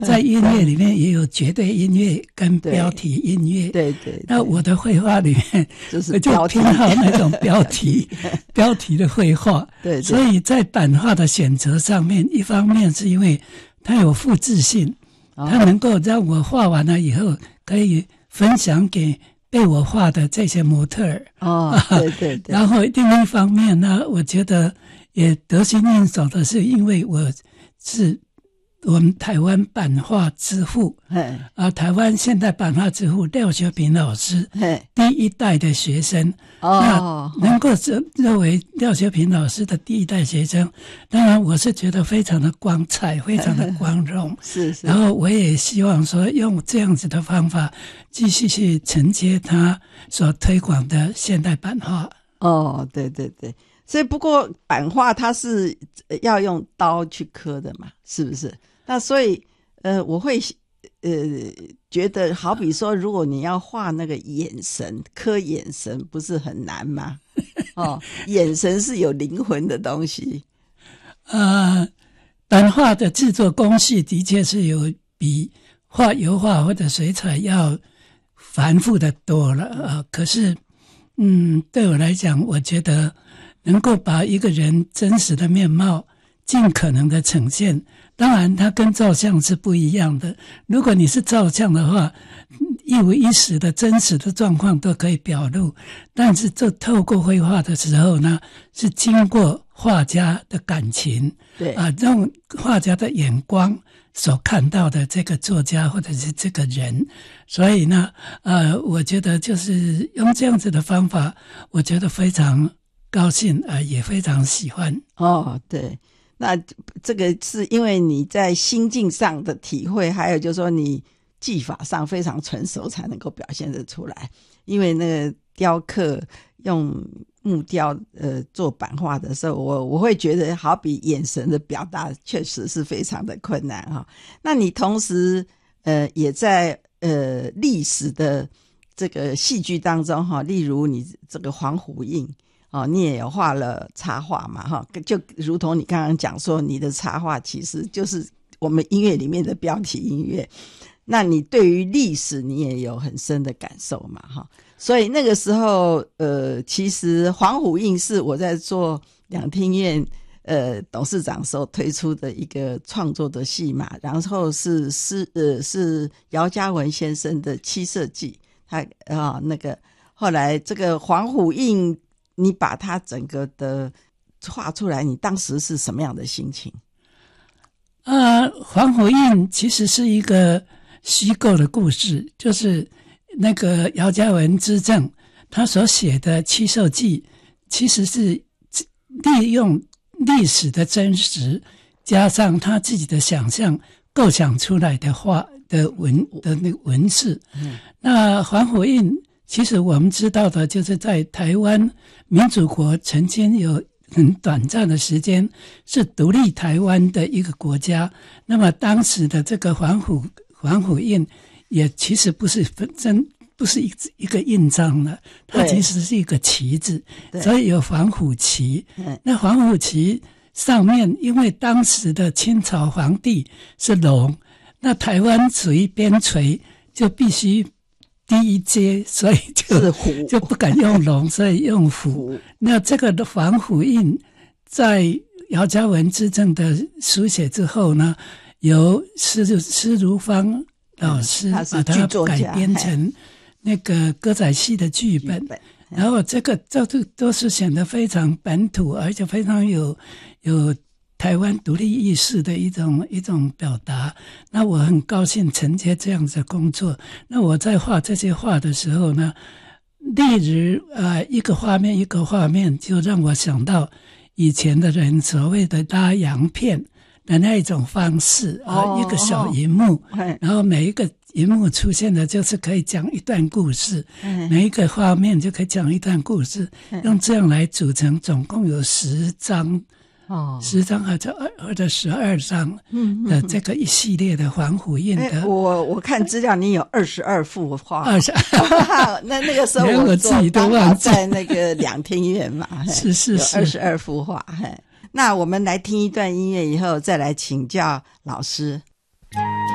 在音乐里面也有绝对音乐跟标题音乐。 对对对， 那我的绘画里面就是我就偏好那种标题标题的绘画。 对对， 所以在版画的选择上面，一方面是因为它有复制性，它能够让我画完了以后可以分享给被我画的这些模特儿。 对对对。 然后另一方面呢，我觉得也得心应手的是，因为我是我们台湾版画之父，台湾现代版画之父廖学平老师第一代的学生，那能够认为廖学平老师的第一代学生，当然我是觉得非常的光彩，非常的光荣， 是。 然后我也希望说用这样子的方法继续去承接他所推广的现代版画。 对对对，所以不过版画它是要用刀去刻的嘛，是不是？那所以我会觉得好比说如果你要画那个眼神，刻眼神不是很难吗？眼神是有灵魂的东西。 版画的制作工序的确是有比画油画或者水彩要繁复的多了可是对我来讲，我觉得能够把一个人真实的面貌尽可能的呈现，当然它跟照相是不一样的。如果你是照相的话，一五一十的真实的状况都可以表露，但是这透过绘画的时候呢，是经过画家的感情， 对用画家的眼光所看到的这个作家或者是这个人，所以呢我觉得就是用这样子的方法，我觉得非常高兴也非常喜欢。 对，那这个是因为你在心境上的体会，还有就是说你技法上非常成熟才能够表现得出来。因为那个雕刻用木雕做版画的时候，我会觉得好比眼神的表达确实是非常的困难那你同时也在历史的这个戏剧当中例如你这个黄虎印你也有画了插画嘛就如同你刚刚讲说，你的插画其实就是我们音乐里面的标题音乐。那你对于历史你也有很深的感受嘛所以那个时候其实黄虎印是我在做两厅院董事长时候推出的一个创作的戏码，然后是姚嘉文先生的七色记，他那个后来这个黄虎印你把它整个的画出来，你当时是什么样的心情？ 黄虎印其实是一个虚构的故事，就是那个姚嘉文之正他所写的七色记，其实是利用历史的真实加上他自己的想象构想出来的画的那个文字。那黄虎印其实我们知道的就是在台湾民主国曾经有很短暂的时间是独立台湾的一个国家，那么当时的这个黄虎印也其实不是一个印章了，它其实是一个旗子，所以有黄虎旗。那黄虎旗上面因为当时的清朝皇帝是龙，那台湾属于边陲，就必须低一阶，所以就不敢用龙，所以用虎。那这个的黄虎印在姚嘉文之正的书写之后呢，由施如芳老师把它改编成那个歌仔戏的剧本，然后这都是显得非常本土，而且非常有台湾独立意识的一种表达。那我很高兴承接这样子的工作。那我在画这些画的时候呢，例如一个画面一个画面就让我想到以前的人所谓的拉洋片的那一种方式一个小荧幕，然后每一个荧幕出现的就是可以讲一段故事，每一个画面就可以讲一段故事，用这样来组成，总共有10张，10张或者12张的这个一系列的黄虎印的。 我看资料你有22幅画那个时候我自己都忘记在那个两厅院嘛是有22幅画。那我们来听一段音乐以后再来请教老师。